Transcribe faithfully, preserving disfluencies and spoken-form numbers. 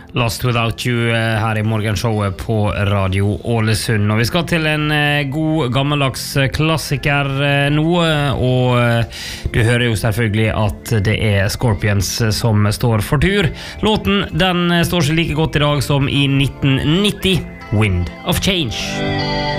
Lost Without You her i morgenshowet på Radio Ålesund. Og vi skal til en god gammeldags klassiker nå, og du hører jo selvfølgelig at det er Scorpions som står for tur. Låten den står seg like godt i dag som i nitten nitti, Wind of Change.